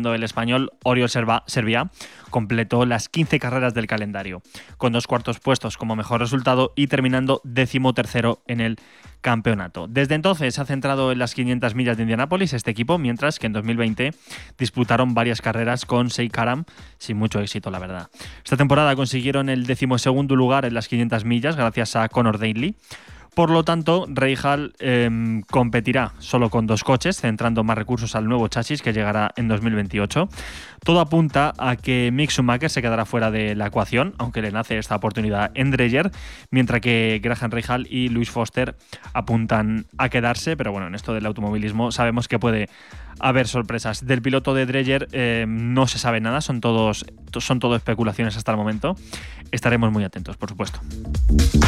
cuando el español Oriol Servià completó las 15 carreras del calendario, con 2 cuartos puestos como mejor resultado y terminando 13º en el campeonato. Desde entonces se ha centrado en las 500 millas de Indianápolis este equipo, mientras que en 2020 disputaron varias carreras con Sheikh Karam sin mucho éxito, la verdad. Esta temporada consiguieron el 12º lugar en las 500 millas gracias a Conor Daly. Por lo tanto, Rahal competirá solo con 2 coches, centrando más recursos al nuevo chasis que llegará en 2028. Todo apunta a que Mick Schumacher se quedará fuera de la ecuación, aunque le nace esta oportunidad en Dreyer, mientras que Graham Rahal y Louis Foster apuntan a quedarse, pero bueno, en esto del automovilismo sabemos que puede haber sorpresas. Del piloto de Dreyer no se sabe nada, son todo especulaciones hasta el momento. Estaremos muy atentos, por supuesto.